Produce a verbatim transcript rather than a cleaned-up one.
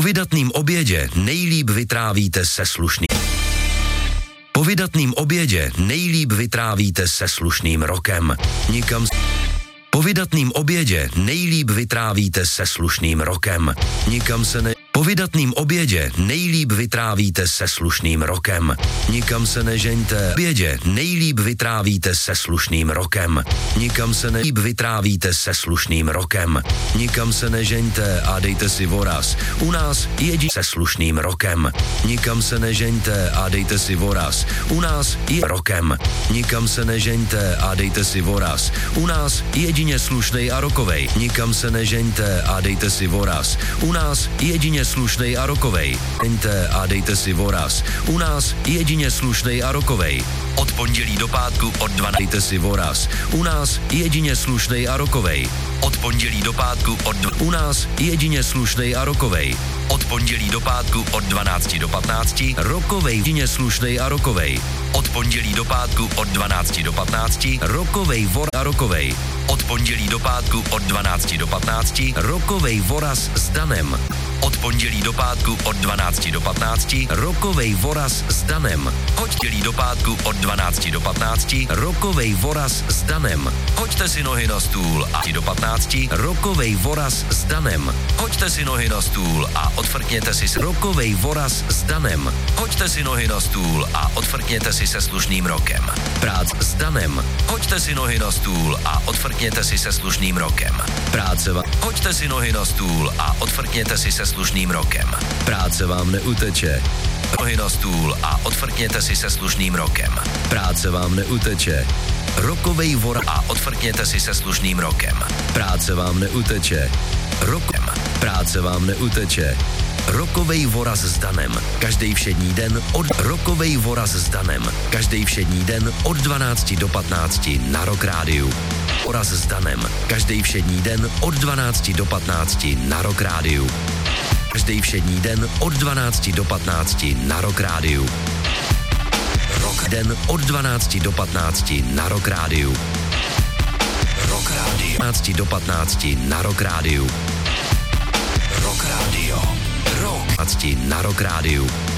Po vydatným obědě nejlíp vytrávíte se slušným. Po vydatným obědě nejlíp vytrávíte se slušným rokem. Nikam Po vydatným obědě nejlíp vytrávíte se slušným rokem. Nikam se ne... Po vydatným obědě nejlíp vytrávíte se slušným rokem. Nikam se nežeňte. Obědě nejlíp vytrávíte se slušným rokem. Nikam se nejlíp vytrávíte se slušným rokem. Nikam se nežeňte a dejte si voraz. U nás jedí se slušným rokem. Nikam se nežeňte a dejte si voraz. U nás je rokem. Nikam se nežeňte a dejte si voraz. U nás jedině slušnej a rokovej. Nikam se nežeňte a dejte si voraz. U nás jedině slušnej a rokovej. Nežeňte a dejte si voraz. U nás jedině slušnej a rokovej. Od pondělí do pátku od dvanácti dejte si voraz. U nás jedině slušnej a rokovej. Od pondělí do pátku od dv... U nás jedině slušnej a rokovej. Od pondělí do pátku od dvanácti do patnácti rokovej jedině slušnej a rokovej. Od pondělí do pátku od dvanácti do patnácti rokovej vor a rokovej. Od pondělí do pátku od dvanácti do patnácti rokovej voraz s Danem. Od pondělí do pátku od dvanácti do patnácti rokovej voraz s Danem. Pondělí do pátku od dvanácti do patnácti rokovej voraz s Danem. Hoďte si nohy na stůl a do patnácti rokovej voraz s Danem. Hoďte si nohy na stůl a odfrkněte si s rokovej voraz s Danem. Hoďte si nohy na stůl a odfrkněte si se slušným rokem. Prác s Danem. Hoďte si nohy na stůl a odfrkněte si se slušným rokem. Práce vám. Hoďte si nohy na stůl a odfrkněte si se slušným rokem. Práce vám neuteče. Nohy na stůl a odfrkněte si se slušným rokem. Práce vám neuteče. Rokovej vor a odfrkněte si se slušným rokem. Práce vám neuteče. Rokem. Práce vám neuteče. Rokovej voraz s Danem. Každý všední den od Rokovej voraz s Danem. Každý všední den od dvanácti do patnácti na Rock Rádiu. Voraz s Danem. Každý všední den od dvanácti do patnácti na Rock Rádiu. Každý všední den od dvanácti do patnácti na Rock Rádiu. Rock den od dvanácti do patnácti na Rock Rádiu. Rock Rádio. dvanácti do patnácti na Rock Rádiu. Rock Rádio. Rock. na Rock Rádiu.